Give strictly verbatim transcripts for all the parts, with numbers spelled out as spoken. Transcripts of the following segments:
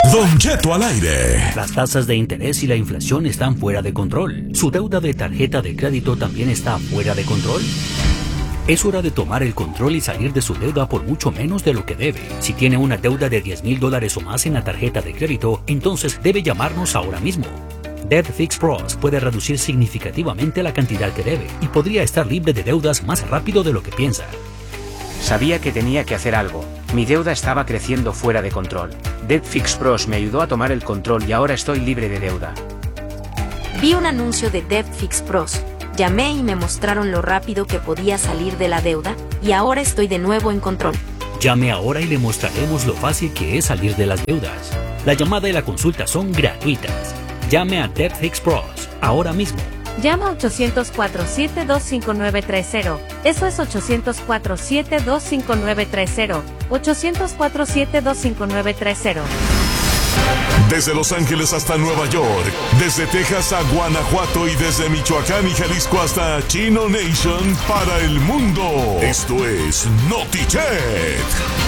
Don Cheto al aire. Las tasas de interés y la inflación están fuera de control. ¿Su deuda de tarjeta de crédito también está fuera de control? Es hora de tomar el control y salir de su deuda por mucho menos de lo que debe. Si tiene una deuda de diez mil dólares o más en la tarjeta de crédito, entonces debe llamarnos ahora mismo. Debt Fix Pros puede reducir significativamente la cantidad que debe y podría estar libre de deudas más rápido de lo que piensa. Sabía que tenía que hacer algo. Mi deuda estaba creciendo fuera de control. Debt Fix Pros me ayudó a tomar el control y ahora estoy libre de deuda. Vi un anuncio de Debt Fix Pros. Llamé y me mostraron lo rápido que podía salir de la deuda, y ahora estoy de nuevo en control. Llame ahora y le mostraremos lo fácil que es salir de las deudas. La llamada y la consulta son gratuitas. Llame a Debt Fix Pros ahora mismo. Llama a ochocientos cuatro siete dos cinco nueve tres cero. Eso es ochocientos cuatro siete dos cinco nueve tres cero. ochocientos cuatro siete dos cinco nueve tres cero. Desde Los Ángeles hasta Nueva York, desde Texas a Guanajuato y desde Michoacán y Jalisco hasta Chino Nation para el mundo. Esto es NotiChet.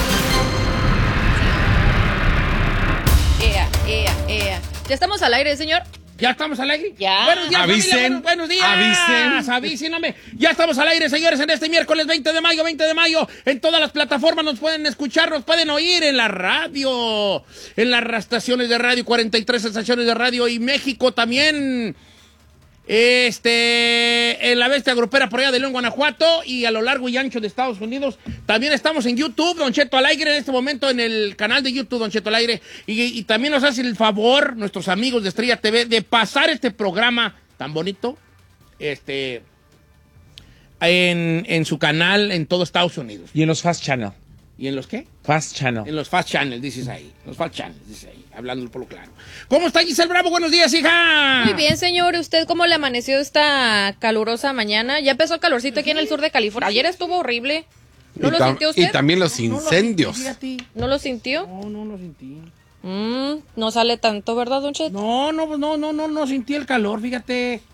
Ea, ea, ea. ¿Ya estamos al aire, señor? ¿Ya estamos al aire? Ya. Buenos días, Avisen. familia, buenos, buenos días. Avisen. Avisen, hombre. Ya estamos al aire, señores, en este miércoles veinte de mayo, veinte de mayo. En todas las plataformas nos pueden escuchar, nos pueden oír en la radio, en las estaciones de radio, cuarenta y tres estaciones de radio, y México también. Este, en la bestia grupera por allá de León, Guanajuato, y a lo largo y ancho de Estados Unidos. También estamos en YouTube, Don Cheto al aire, en este momento en el canal de YouTube, Don Cheto al aire. Y, y también nos hace el favor, nuestros amigos de Estrella T V, de pasar este programa tan bonito, este, en, en su canal en todo Estados Unidos. Y en los Fast Channel. ¿Y en los qué? Fast Channel. En los Fast Channels, dices ahí. Los Fast Channels, dices ahí, hablando por lo claro. ¿Cómo está Giselle Bravo? Buenos días, hija. Muy bien, señor. ¿Usted cómo le amaneció esta calurosa mañana? Ya empezó el calorcito aquí en el sur de California. Ayer estuvo horrible. ¿No y lo tam- sintió usted? Y también los No, no lo incendios. sentí, fíjate. ¿No lo sintió? No, no lo sentí. Mm, no sale tanto, ¿verdad, Don Cheto? No, no, no, no, no, no sentí el calor, fíjate.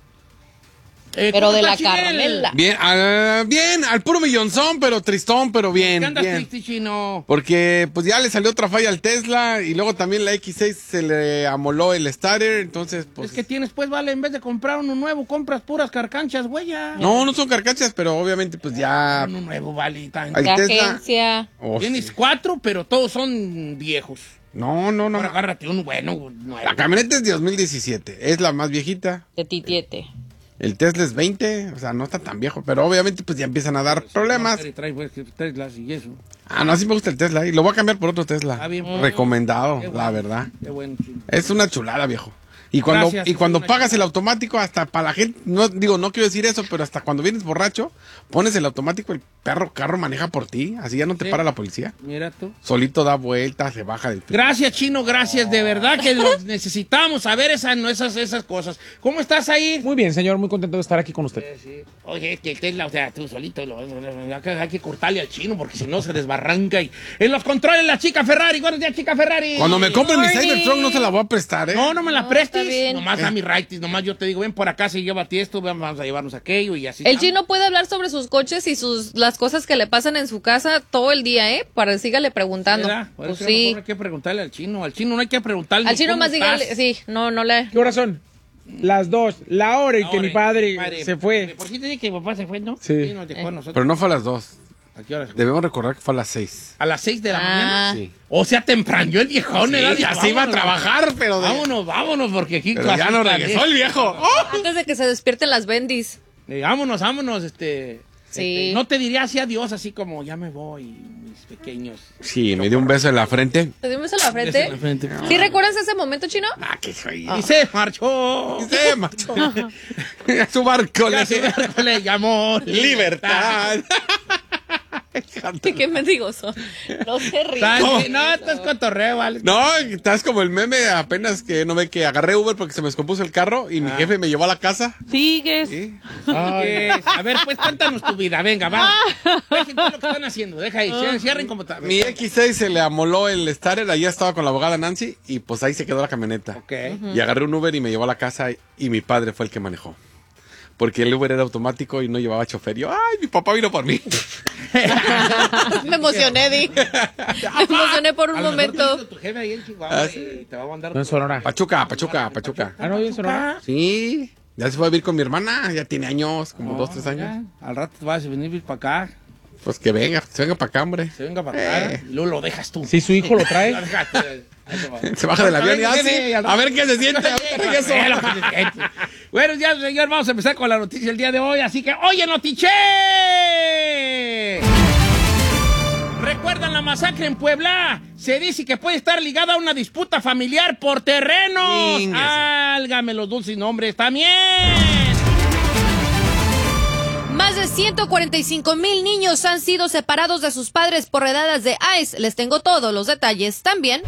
Eh, Pero ¿cómo de la está, Chinel? Carmela. Bien, ah, bien, al puro millonzón, pero tristón, pero bien. ¿Qué andas bien. triste, chino? Porque pues ya le salió otra falla al Tesla y luego también la X seis se le amoló el starter, entonces pues... Es que tienes, pues, vale, en vez de comprar uno nuevo, compras puras carcanchas, güey, ya. No, no son carcachas, pero obviamente pues ya... Uno nuevo, vale. Tan... Al La Tesla- agencia. Oh, Tienes sí. cuatro, pero todos son viejos. No, no, no. Ahora agárrate uno bueno, nuevo. La camioneta es de dos mil diecisiete, es la más viejita. De titiete. El Tesla es veinte, o sea, no está tan viejo, pero obviamente pues ya empiezan a dar problemas. Trae, trae, pues, Teslas y eso. Ah, no, sí me gusta el Tesla y lo voy a cambiar por otro Tesla. Ah, bien. Recomendado, Qué la bueno. verdad. Qué bueno, chino. Es una chulada, viejo. Y cuando, Gracias, y cuando es una pagas chulada. el automático, hasta para la gente, no digo, no quiero decir eso, pero hasta cuando vienes borracho, pones el automático, el perro carro maneja por ti, así ya no te Sí. para la policía. Mira tú. Solito da vueltas, se baja del... Gracias, Chino, gracias. De verdad que lo necesitamos saber esas, no, esas, esas cosas. ¿Cómo estás ahí? Muy bien, señor, muy contento de estar aquí con usted. Eh, sí. Oye, que el Tesla, o sea, tú solito, lo, hay, que, hay que cortarle al Chino porque si no se desbarranca. Y en los controles, la chica Ferrari. Buenos días, chica Ferrari. Cuando me compre mi Morning. Cybertruck no se la voy a prestar, ¿eh? No, no me la No, prestes. está bien. Nomás Eh. a mi righties, nomás yo te digo, ven por acá, si llévate esto, ven, vamos a llevarnos aquello y así. El estamos. chino puede hablar sobre sus coches y sus las cosas que le pasan en su casa todo el día, ¿eh? Para que sígale preguntando. ¿Verdad? Por Pues eso a lo sí. mejor hay que preguntarle al Chino. Al Chino no hay que preguntarle. Al chino ¿cómo más dígale, estás? sí, no, no le... ¿Qué horas son? Las dos. La hora en que Ahora, mi padre, padre, se fue. ¿Por qué te dije que mi papá se fue, no? Sí. nos dejó a nosotros. Pero no fue a las dos. ¿A qué hora se fue? Debemos recordar que fue a las seis. A las seis de la Ah. mañana. Sí. O sea, temprano el viejón. Sí, ¿verdad? y así iba a Vámonos. trabajar, pero... de- Vámonos, vámonos, porque aquí... Pero ya no regresó el viejo. ¡Oh! Antes de que se despierten las bendis. Eh, vámonos, vámonos, este... Sí. este, no te diría así adiós, así como ya me voy, mis pequeños. Sí, me dio un beso en la frente. ¿Te dimos en la frente? En la frente. ¿Sí recuerdas ese momento, chino? Ah, que soy... Y se marchó. Y se marchó. A su barco Ya le se le llamó libertad. ¿Qué mendigos No se ríen. Tan- No, esto es cotorreo, ¿vale? No, estás como el meme apenas que no ve que agarré Uber porque se me descompuso el carro y mi jefe me llevó a la casa. Sigues. ¿Sí? Ay, a ver, pues cuéntanos tu vida, venga, va. Dejen todo lo que están haciendo, deja ahí, cierren, cierren como tal. Mi X seis se le amoló el starter, allá estaba con la abogada Nancy y pues ahí se quedó la camioneta. Ok. Y agarré un Uber y me llevó a la casa y mi padre fue el que manejó. porque el Uber era automático y no llevaba chofer. Y yo, ay, mi papá vino por mí. Me emocioné, Di. Me emocioné por un A lo mejor momento. te hizo tu jefe ahí en Chihuahua Ah, y sí. te va a mandar No en Sonora. Pachuca, Pachuca, Pachuca. Ah, no, bien Sonora. Sí, ya se fue a vivir con mi hermana, ya tiene años, como dos, tres años. Ya, al rato vas a venir para acá. Pues que venga, se venga para acá, hombre. Se venga para acá. Eh. Y luego lo dejas tú. Si su hijo lo trae. Lo dejas tú. Ahí se va. Se baja del avión y A ver, así, viene, al a ver qué se siente. A ver qué eso. Eh, lo que se siente. Bueno, ya, señor, vamos a empezar con la noticia del día de hoy. Así que, oye, Notiche. ¿Recuerdan la masacre en Puebla? Se dice que puede estar ligada a una disputa familiar por terrenos. Íngase. Álgame los dulces nombres también. Más de ciento cuarenta y cinco mil niños han sido separados de sus padres por redadas de I C E. Les tengo todos los detalles también.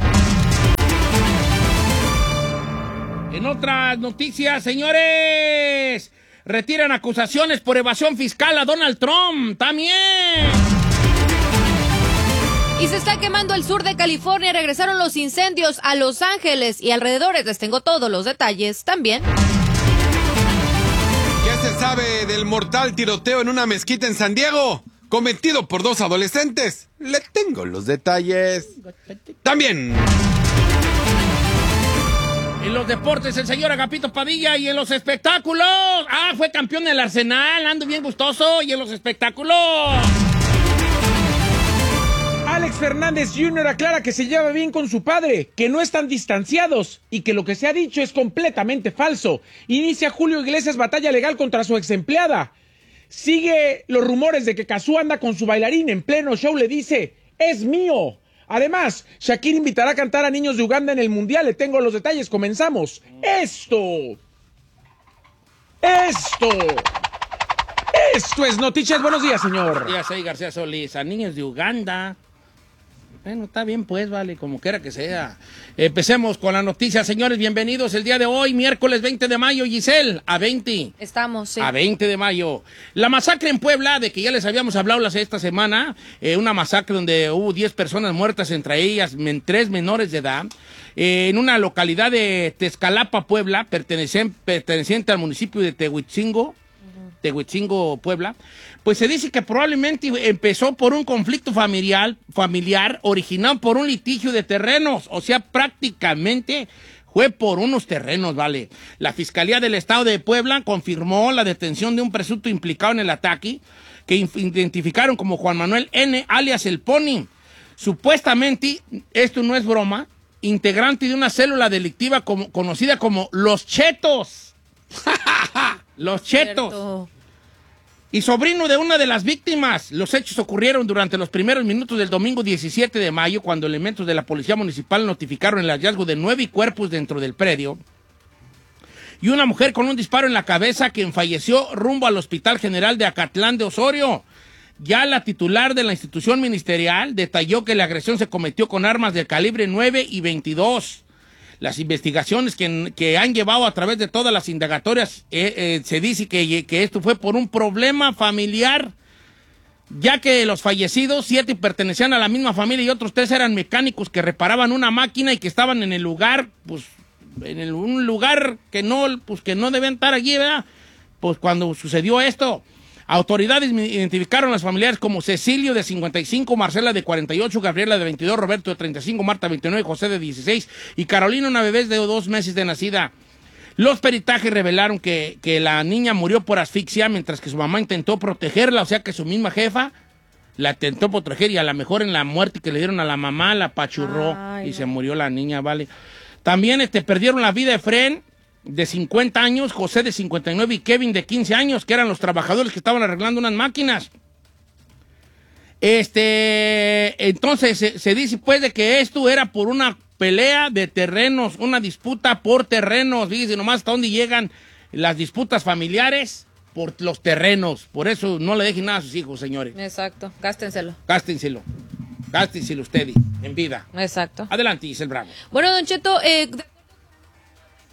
En otras noticias, señores, retiran acusaciones por evasión fiscal a Donald Trump. También. Y se está quemando el sur de California. Regresaron los incendios a Los Ángeles y alrededores. Les tengo todos los detalles también. ¿Qué se sabe del mortal tiroteo en una mezquita en San Diego? Cometido por dos adolescentes. Le tengo los detalles. También. En los deportes, el señor Agapito Padilla. Y en los espectáculos. Ah, fue campeón del Arsenal. Ando bien gustoso. Y en los espectáculos. Alex Fernández junior aclara que se lleva bien con su padre, que no están distanciados y que lo que se ha dicho es completamente falso. Inicia Julio Iglesias batalla legal contra su ex empleada. Sigue los rumores de que Cazzu anda con su bailarín en pleno show, le dice, es mío. Además, Shakira invitará a cantar a niños de Uganda en el Mundial. Le tengo los detalles, comenzamos. Esto. Esto. Esto es Noticias. Buenos días, señor. Ya sé, García Solís, a niños de Uganda. Bueno, está bien pues, vale, como quiera que sea. Empecemos con la noticia, señores, bienvenidos el día de hoy, miércoles veinte de mayo, Giselle, a veinte. Estamos, sí. A veinte de mayo. La masacre en Puebla, de que ya les habíamos hablado esta semana, eh, una masacre donde hubo diez personas muertas, entre ellas men, tres menores de edad, eh, en una localidad de Tezcalapa, Puebla, perteneciente, perteneciente al municipio de Tehuitzingo, Tehuitzingo, Puebla, pues se dice que probablemente empezó por un conflicto familiar, familiar originado por un litigio de terrenos, o sea, prácticamente fue por unos terrenos, vale. La Fiscalía del Estado de Puebla confirmó la detención de un presunto implicado en el ataque, que identificaron como Juan Manuel N., alias El Pony. Supuestamente, esto no es broma, integrante de una célula delictiva como, conocida como Los Chetos. Los Chetos. Cierto. Y sobrino de una de las víctimas. Los hechos ocurrieron durante los primeros minutos del domingo diecisiete de mayo, cuando elementos de la Policía Municipal notificaron el hallazgo de nueve cuerpos dentro del predio y una mujer con un disparo en la cabeza, quien falleció rumbo al Hospital General de Acatlán de Osorio. Ya la titular de la institución ministerial detalló que la agresión se cometió con armas de calibre nueve y veintidós. Las investigaciones que, que han llevado a través de todas las indagatorias, eh, eh, se dice que, que esto fue por un problema familiar, ya que los fallecidos, siete pertenecían a la misma familia y otros tres eran mecánicos que reparaban una máquina y que estaban en el lugar, pues, en el, un lugar que no, pues, que no deben estar allí, ¿verdad? Pues cuando sucedió esto. Autoridades identificaron a los familiares como Cecilio, de cincuenta y cinco, Marcela, de cuarenta y ocho, Gabriela, de veintidós, Roberto, de treinta y cinco, Marta, de veintinueve, José, de dieciséis y Carolina, una bebé de dos meses de nacida. Los peritajes revelaron que, que la niña murió por asfixia mientras que su mamá intentó protegerla, o sea que su misma jefa la intentó proteger y a lo mejor en la muerte que le dieron a la mamá la apachurró. Ay, y no. Se murió la niña, ¿vale? También este, perdieron la vida Efren, de cincuenta años, José de cincuenta y nueve y Kevin de quince años, que eran los trabajadores que estaban arreglando unas máquinas. Este, entonces se, se dice pues de que esto era por una pelea de terrenos, una disputa por terrenos. Fíjense nomás hasta dónde llegan las disputas familiares por los terrenos. Por eso no le dejen nada a sus hijos, señores. Exacto, gástenselo. Gástenselo. Gástenselo ustedes en vida. Exacto. Adelante, Giselle Bravo. Bueno, Don Cheto, eh...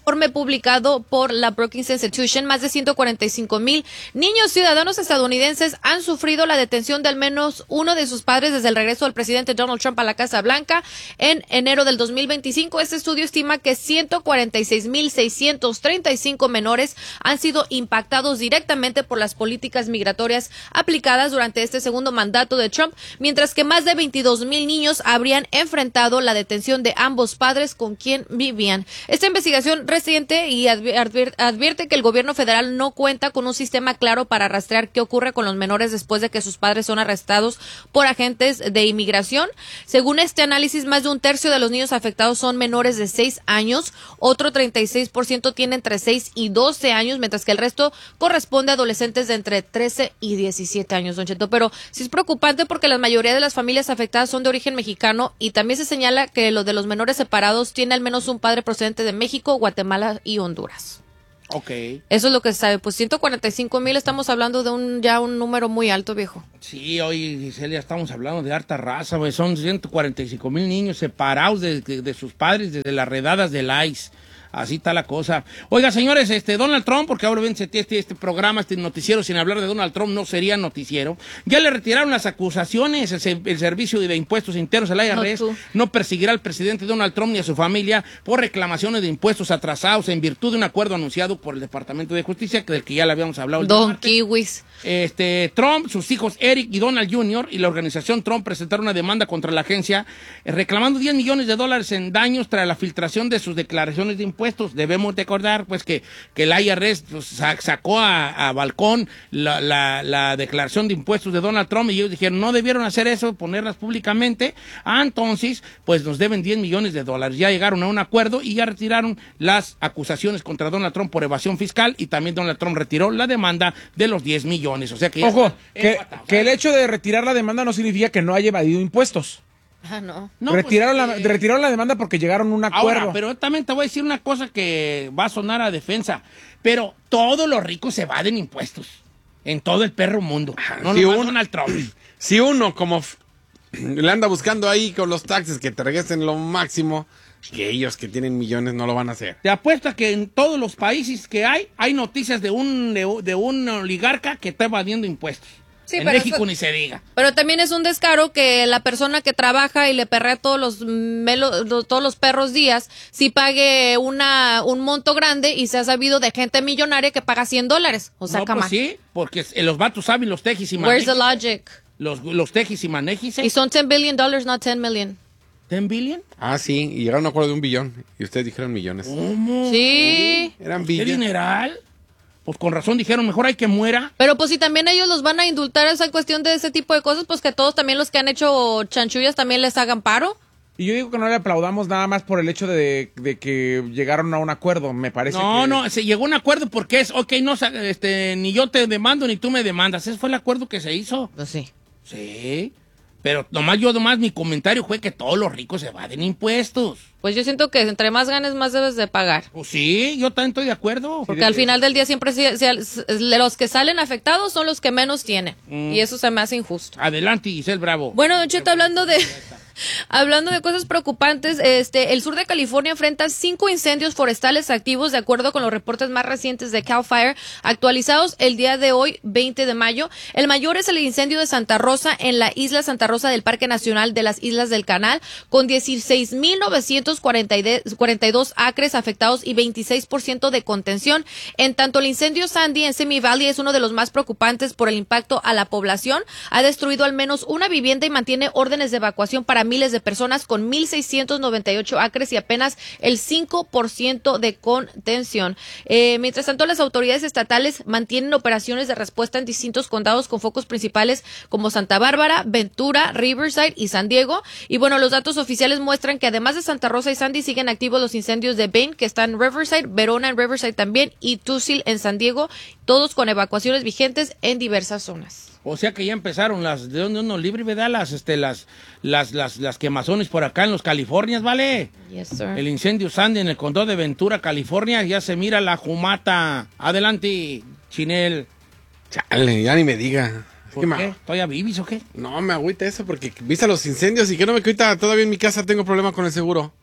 informe publicado por la Brookings Institution, más de ciento cuarenta y cinco mil niños ciudadanos estadounidenses han sufrido la detención de al menos uno de sus padres desde el regreso del presidente Donald Trump a la Casa Blanca en enero del dos mil veinticinco. Este estudio estima que ciento cuarenta y seis mil seiscientos treinta y cinco menores han sido impactados directamente por las políticas migratorias aplicadas durante este segundo mandato de Trump, mientras que más de veintidós mil niños habrían enfrentado la detención de ambos padres con quien vivían. Esta investigación reciente y advier- advierte que el gobierno federal no cuenta con un sistema claro para rastrear qué ocurre con los menores después de que sus padres son arrestados por agentes de inmigración. Según este análisis, más de un tercio de los niños afectados son menores de seis años, otro treinta y seis por ciento tiene entre seis y doce años, mientras que el resto corresponde a adolescentes de entre trece y diecisiete años, Don Cheto. Pero sí es preocupante porque la mayoría de las familias afectadas son de origen mexicano y también se señala que los de los menores separados tiene al menos un padre procedente de México, Guatemala y Honduras. Ok. Eso es lo que se sabe. Pues ciento cuarenta y cinco mil, estamos hablando de un ya un número muy alto, viejo. Sí, hoy, Gisela, estamos hablando de harta raza, güey. Son ciento cuarenta y cinco mil niños separados de, de, de sus padres desde las redadas del I C E. Así está la cosa. Oiga, señores, este Donald Trump, porque ahora ven este, este, este programa, este noticiero, sin hablar de Donald Trump, no sería noticiero. Ya le retiraron las acusaciones. El, el Servicio de Impuestos Internos, el I R S, no, no perseguirá al presidente Donald Trump ni a su familia por reclamaciones de impuestos atrasados en virtud de un acuerdo anunciado por el Departamento de Justicia, del que ya le habíamos hablado. El Don Kiwis. Este, Trump, sus hijos Eric y Donald junior y la organización Trump presentaron una demanda contra la agencia eh, reclamando diez millones de dólares en daños tras la filtración de sus declaraciones de impuestos. Debemos recordar pues que, que el I R S pues, sacó a, a balcón la, la, la declaración de impuestos de Donald Trump y ellos dijeron no debieron hacer eso, ponerlas públicamente. Ah, entonces pues nos deben diez millones de dólares. Ya llegaron a un acuerdo y ya retiraron las acusaciones contra Donald Trump por evasión fiscal y también Donald Trump retiró la demanda de los diez millones. O sea que ya Ojo, que, que el hecho de retirar la demanda no significa que no haya evadido impuestos. Ah, no. no retiraron, pues, la, eh, retiraron la demanda porque llegaron a un acuerdo. Ahora, pero también te voy a decir una cosa que va a sonar a defensa. Pero todos los ricos evaden impuestos. En todo el perro mundo. No si, nomás un, Donald Trump. si uno como f- le anda buscando ahí con los taxes que te regresen lo máximo, que ellos que tienen millones no lo van a hacer. Te apuesto a que en todos los países que hay, hay noticias de un, de, de un oligarca que está evadiendo impuestos. Sí, en pero México eso, ni se diga. Pero también es un descaro que la persona que trabaja y le perrea todos los melo, todos los perros días, si pague una un monto grande y se ha sabido de gente millonaria que paga cien dólares. O sea, no, cama. pues sí, porque los vatos saben los tejis y Where's manejis. the logic? Los, los tejis y manejis. ¿eh? Y son ten billion dollars, not ten million. ¿ten billion? Ah, sí, y llegaron a un acuerdo de un billón. Y ustedes dijeron millones. ¿Cómo? Sí. Eran ¿Qué billones. dineral? Pues con razón dijeron, mejor hay que muera. Pero pues si también ellos los van a indultar esa cuestión de ese tipo de cosas, pues que todos también los que han hecho chanchullas también les hagan paro. Y yo digo que no le aplaudamos nada más por el hecho de, de que llegaron a un acuerdo, me parece. No, que... no, se llegó a un acuerdo porque es, ok, no, este, ni yo te demando ni tú me demandas. Ese fue el acuerdo que se hizo. Pues sí. Sí, pero nomás yo, nomás mi comentario fue que todos los ricos evaden impuestos. Pues yo siento que entre más ganes, más debes de pagar. Pues sí, yo también estoy de acuerdo. Porque al final del día siempre si, si, los que salen afectados son los que menos tienen. Mm. Y eso se me hace injusto. Adelante, Giselle Bravo. Bueno, Don Cheto, hablando de... Hablando de cosas preocupantes, este, el sur de California enfrenta cinco incendios forestales activos de acuerdo con los reportes más recientes de Cal Fire, actualizados el día de hoy, veinte de mayo. El mayor es el incendio de Santa Rosa en la isla Santa Rosa del Parque Nacional de las Islas del Canal, con dieciséis mil novecientos cuarenta y dos acres afectados y veintiséis por ciento de contención. En tanto, el incendio Sandy en Simi Valley es uno de los más preocupantes por el impacto a la población. Ha destruido al menos una vivienda y mantiene órdenes de evacuación para miles de personas con mil seiscientos noventa y ocho acres y apenas el cinco por ciento de contención. Eh, mientras tanto, las autoridades estatales mantienen operaciones de respuesta en distintos condados con focos principales como Santa Bárbara, Ventura, Riverside y San Diego. Y bueno, los datos oficiales muestran que además de Santa Rosa y Sandy siguen activos los incendios de Bane, que están en Riverside, Verona en Riverside también y Tucson en San Diego, todos con evacuaciones vigentes en diversas zonas. O sea que ya empezaron las de donde uno libre, ¿verdad? Las, este, las, las, las, las quemazones por acá en los Californias, ¿vale? Yes, sir. El incendio Sandy en el condado de Ventura, California, ya se mira la jumata. Adelante, Chinel. Chale, ya ni me diga. ¿Por ¿Qué qué? ma- ¿Todavía vivís o qué? No, me agüita eso porque viste los incendios y que no me cuita. Todavía en mi casa tengo problemas con el seguro.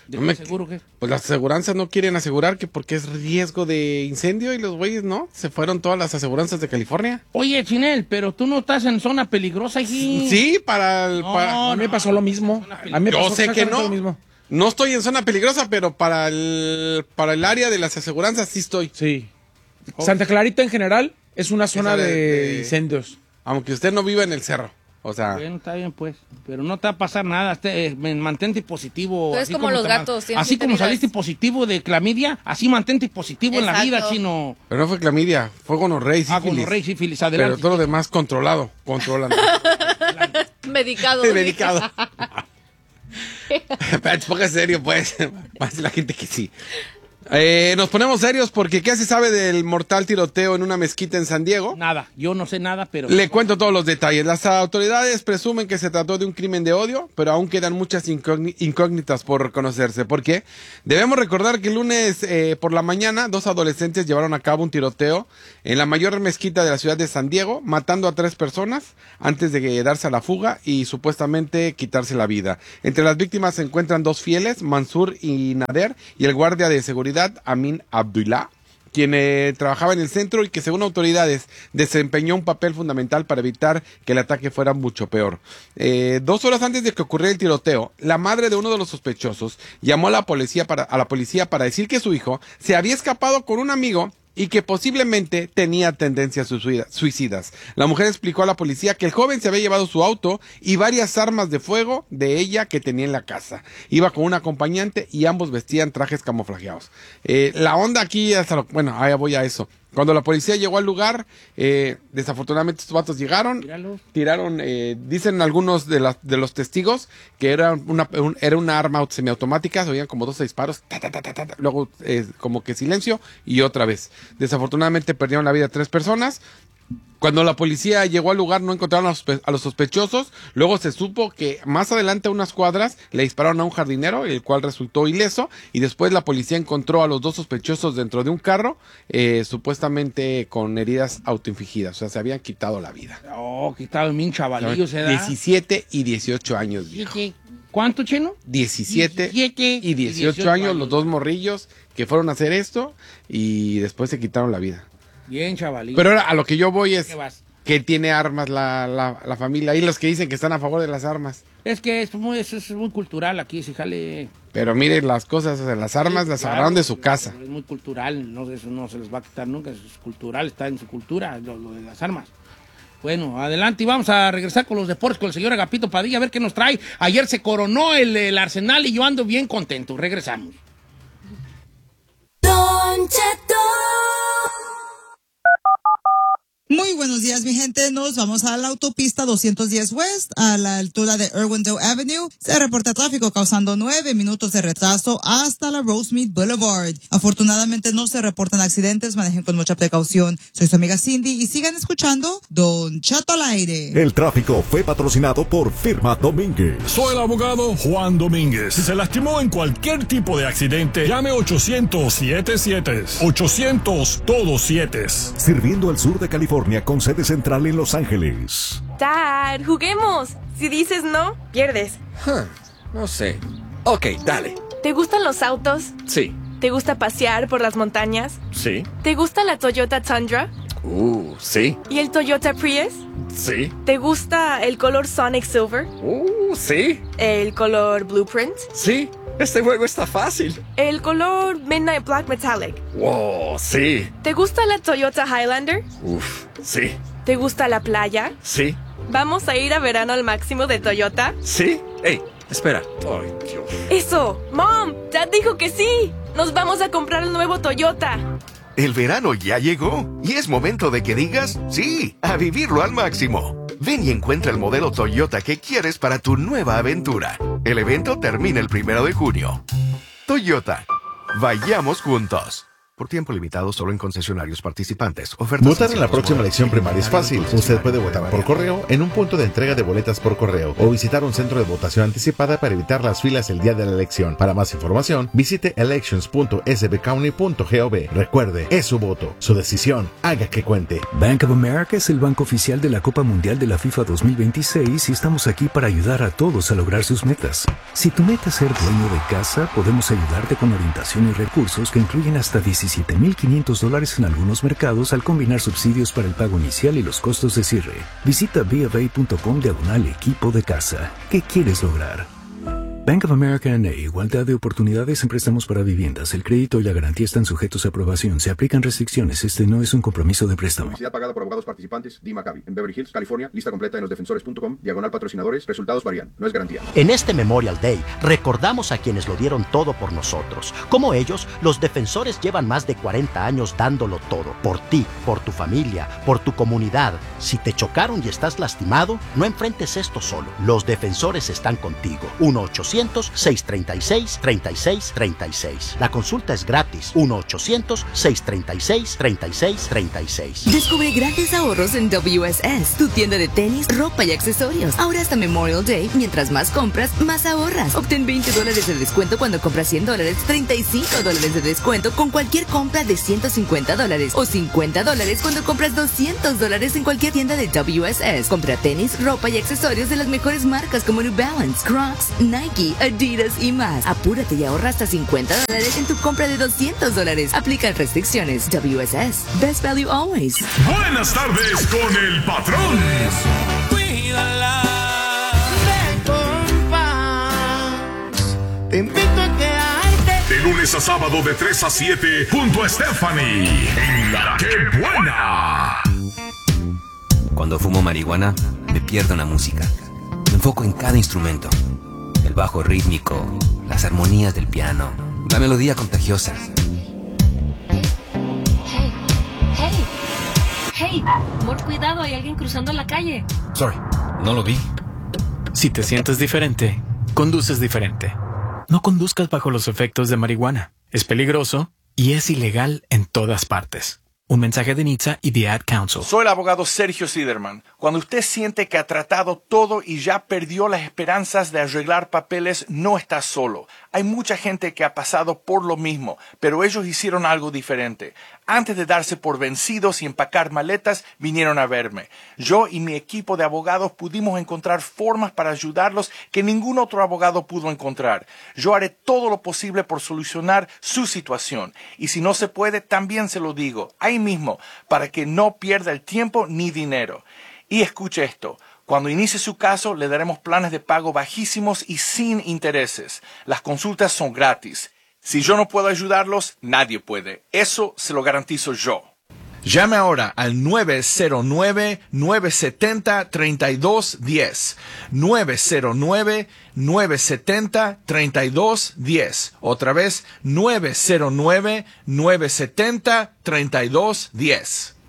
¿De No qué me- seguro que? Pues las aseguranzas no quieren asegurar que porque es riesgo de incendio y los güeyes, ¿no? Se fueron todas las aseguranzas de California. Oye, Chinel, pero tú no estás en zona peligrosa aquí. Sí, para el... No, para- A mí me pasó lo mismo. A mí me Yo pasó sé que exactamente no. lo mismo. No estoy en zona peligrosa, pero para el, para el área de las aseguranzas sí estoy. Sí. Santa Clarita en general es una zona Esa de, de- de- incendios. Aunque usted no viva en el cerro. O sea, Bueno, está bien, pues. Pero no te va a pasar nada. Este, eh, men- mantente positivo. Tú eres así como los te man- gatos, tienes Así que como tener saliste las- positivo de clamidia, así mantente positivo en la Exacto. vida, chino. pero no fue clamidia, fue gonorrea y Ah, sífilis. con rey, sífilis, Pero adelante. todo lo demás controlado, controlando. Medicado. Medicado. Pero póngase serio, pues. Más la gente que sí. Eh, nos ponemos serios porque ¿qué se sabe del mortal tiroteo en una mezquita en San Diego? Nada, yo no sé nada, pero... Le cuento todos los detalles. Las autoridades presumen que se trató de un crimen de odio, pero aún quedan muchas incógni- incógnitas por conocerse. ¿Por qué? Debemos recordar que el lunes eh, por la mañana dos adolescentes llevaron a cabo un tiroteo en la mayor mezquita de la ciudad de San Diego, matando a tres personas antes de darse a la fuga y supuestamente quitarse la vida. Entre las víctimas se encuentran dos fieles, Mansur y Nader, y el guardia de seguridad Amin Abdullah, quien eh, trabajaba en el centro y que según autoridades desempeñó un papel fundamental para evitar que el ataque fuera mucho peor. Eh, dos horas antes de que ocurriera el tiroteo, la madre de uno de los sospechosos llamó a la policía para, a la policía para decir que su hijo se había escapado con un amigo y que posiblemente tenía tendencias suicida- suicidas. La mujer explicó a la policía que el joven se había llevado su auto y varias armas de fuego de ella que tenía en la casa. Iba con un acompañante y ambos vestían trajes camuflajeados. Eh, la onda aquí, hasta lo- bueno, ahí voy a eso. Cuando la policía llegó al lugar, eh, desafortunadamente estos vatos llegaron, Míralos. tiraron, eh, dicen algunos de, las de los testigos que era una, un- era una arma semiautomática, se oían como dos disparos, ta, ta, ta, ta, ta, ta, luego eh, como que silencio y otra vez. Desafortunadamente perdieron la vida tres personas. Cuando la policía llegó al lugar no encontraron a los, sospe- a los sospechosos, luego se supo que más adelante a unas cuadras le dispararon a un jardinero, el cual resultó ileso, y después la policía encontró a los dos sospechosos dentro de un carro, eh, supuestamente con heridas autoinfligidas, o sea, se habían quitado la vida. Oh, que estaba bien chavalillo, ¿se da? diecisiete y dieciocho años, viejo. ¿Cuánto, chino? diecisiete diecisiete y dieciocho años, los dos morrillos que fueron a hacer esto y después se quitaron la vida. Bien chavalillo. Pero ahora a lo que yo voy es ¿Qué vas? que tiene armas la, la, la familia y los que dicen que están a favor de las armas. Es que es muy, es, es muy cultural aquí, si jale... Pero miren las cosas, o sea, las armas las Claro, agarraron de su casa. Es muy cultural, no, eso no se les va a quitar nunca, eso es cultural, está en su cultura, lo, lo de las armas. Bueno, adelante y vamos a regresar con los deportes con el señor Agapito Padilla, a ver qué nos trae. Ayer se coronó el, el Arsenal y yo ando bien contento. Regresamos. Don Cheto. Muy buenos días, mi gente. Nos vamos a la autopista doscientos diez West, a la altura de Irwindale Avenue. Se reporta tráfico causando nueve minutos de retraso hasta la Rosemead Boulevard. Afortunadamente no se reportan accidentes, manejen con mucha precaución. Soy su amiga Cindy y sigan escuchando Don Cheto al aire. El tráfico fue patrocinado por Firma Domínguez. Soy el abogado Juan Domínguez. Si se lastimó en cualquier tipo de accidente, llame ochocientos siete siete. ochocientos todos siete. Sirviendo al sur de California con sede central en Los Ángeles. Dad, juguemos. Si dices no, pierdes. Huh, no sé. Ok, dale. ¿Te gustan los autos? Sí. ¿Te gusta pasear por las montañas? Sí. ¿Te gusta la Toyota Tundra? Uh, sí. ¿Y el Toyota Prius? Sí. ¿Te gusta el color Sonic Silver? Uh, sí. ¿El color Blueprint? Sí. Este juego está fácil. ¿El color Midnight Black Metallic? Wow, sí. ¿Te gusta la Toyota Highlander? Uf, sí. ¿Te gusta la playa? Sí. ¿Vamos a ir a verano al máximo de Toyota? Sí. Ey, espera. Ay, Dios. ¡Eso! ¡Mom! ¡Dad dijo que sí! ¡Nos vamos a comprar el nuevo Toyota! El verano ya llegó y es momento de que digas sí, a vivirlo al máximo. Ven y encuentra el modelo Toyota que quieres para tu nueva aventura. El evento termina el primero de junio. Toyota. Vayamos juntos. Por tiempo limitado solo en concesionarios participantes. Ofertas Votar en la próxima elección primaria es fácil. Usted puede votar por correo en un punto de entrega de boletas por correo o visitar un centro de votación anticipada para evitar las filas el día de la elección. Para más información, visite elections punto s b county punto gov. Recuerde, es su voto, su decisión. Haga que cuente. Bank of America es el banco oficial de la Copa Mundial de la FIFA dos mil veintiséis y estamos aquí para ayudar a todos a lograr sus metas. Si tu meta es ser dueño de casa, podemos ayudarte con orientación y recursos que incluyen hasta diecisiete mil quinientos dólares en algunos mercados al combinar subsidios para el pago inicial y los costos de cierre. Visita b of a punto com diagonal equipo de casa. ¿Qué quieres lograr? Bank of America N A. Igualdad de oportunidades en préstamos para viviendas. El crédito y la garantía están sujetos a aprobación. Se aplican restricciones. Este no es un compromiso de préstamo. Publicidad pagada por abogados participantes. D. Maccabi. En Beverly Hills, California. Lista completa en los defensores punto com. Diagonal patrocinadores. Resultados varían. No es garantía. En este Memorial Day, recordamos a quienes lo dieron todo por nosotros. Como ellos, los defensores llevan más de cuarenta años dándolo todo. Por ti, por tu familia, por tu comunidad. Si te chocaron y estás lastimado, no enfrentes esto solo. Los defensores están contigo. uno ochocientos seiscientos treinta y seis, treinta y seis treinta y seis. La consulta es gratis. uno ochocientos seiscientos treinta y seis, treinta y seis treinta y seis. Descubre grandes ahorros en W S S, tu tienda de tenis, ropa y accesorios. Ahora hasta Memorial Day, mientras más compras, más ahorras. Obtén veinte dólares de descuento cuando compras cien dólares, treinta y cinco dólares de descuento con cualquier compra de ciento cincuenta dólares o cincuenta dólares cuando compras doscientos dólares en cualquier tienda de W S S. Compra tenis, ropa y accesorios de las mejores marcas como New Balance, Crocs, Nike, Adidas y más. Apúrate y ahorra hasta cincuenta dólares en tu compra de doscientos dólares. Aplican restricciones. W S S. Best value always. Buenas tardes con el patrón. Cuídala de compás. Te invito a quedarte. De lunes a sábado de tres a siete junto a Stephanie en La Que Buena. Cuando fumo marihuana, me pierdo en la música. Me enfoco en cada instrumento. El bajo rítmico, las armonías del piano, la melodía contagiosa. Hey, hey, hey, amor, cuidado, hay alguien cruzando la calle. Sorry, no lo vi. Si te sientes diferente, conduces diferente. No conduzcas bajo los efectos de marihuana. Es peligroso y es ilegal en todas partes. Un mensaje de N H T S A y The Ad Council. Soy el abogado Sergio Siderman. Cuando usted siente que ha tratado todo y ya perdió las esperanzas de arreglar papeles, no está solo. Hay mucha gente que ha pasado por lo mismo, pero ellos hicieron algo diferente. Antes de darse por vencidos y empacar maletas, vinieron a verme. Yo y mi equipo de abogados pudimos encontrar formas para ayudarlos que ningún otro abogado pudo encontrar. Yo haré todo lo posible por solucionar su situación. Y si no se puede, también se lo digo, ahí mismo, para que no pierda el tiempo ni dinero. Y escuche esto. Cuando inicie su caso, le daremos planes de pago bajísimos y sin intereses. Las consultas son gratis. Si yo no puedo ayudarlos, nadie puede. Eso se lo garantizo yo. Llame ahora al nueve cero nueve, nueve siete cero, tres dos uno cero. nueve cero nueve, nueve siete cero, tres dos uno cero. Otra vez, nueve cero nueve, nueve siete cero, tres dos uno cero.